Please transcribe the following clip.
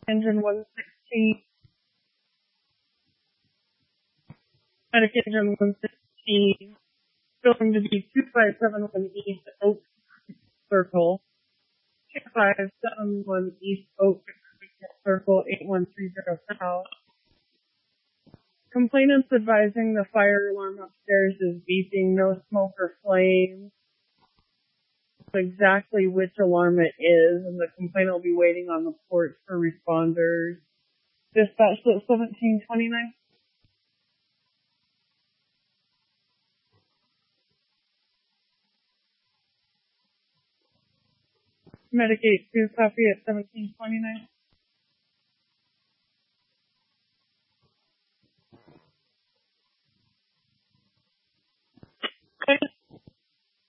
engine 116. Medic engine 116. Going to be 2571 East Oak Circle. 2571 East Oak Circle 8130 South. Complainants advising the fire alarm upstairs is beeping, no smoke or flame. Exactly which alarm it is, and the complainant will be waiting on the porch for responders. Dispatch at 1729. Medic 82, copy at 1729.